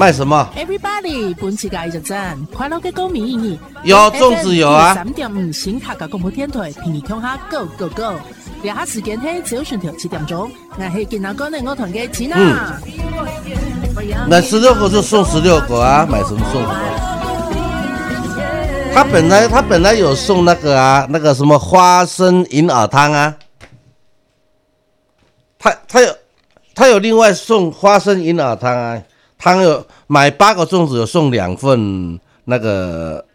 卖什么 ？Everybody， 本期嘅艺术站，快乐嘅歌迷， 有粽子有啊。 3.5新客嘅广播电台，陪你听下 Go Go Go。聊下時間係早上條7點鐘，我係見到嗰陣我團嘅錢啊。 買16個就送16個啊，買什麼送什麼？他本來有送那個啊，那個什麼花生銀耳湯啊，他有另外送花生銀耳湯啊，湯有買8個粽子有送2份那個，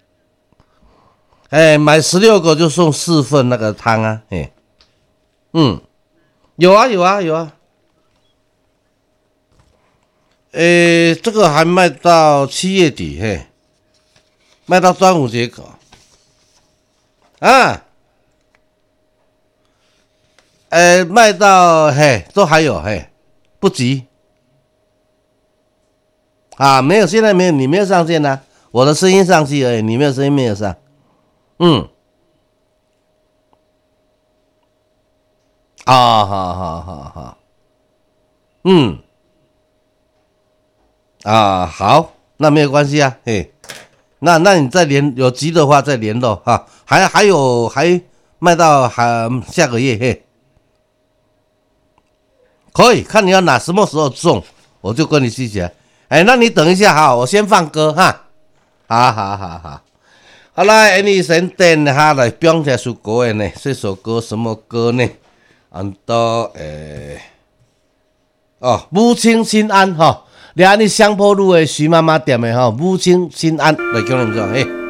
買16個就送4份那個湯啊，有啊，這個還賣到7月底，賣到端午節口啊，賣到都還有不急啊，沒有，現在沒有，你沒有上線啊，我的聲音上去而已，你沒有聲音沒有上，好，好，那沒有關係啊，那你再有急的話再聯絡哈，還賣到下個月可以看你要拿什麼時候送，我就跟你記起來，那你等一下哈，我先放歌哈，好啦，你先等下來表一首歌的呢，這首歌什麼歌呢？母親心安哈，你香坡路的徐媽媽店的哈，母親心安來叫你們說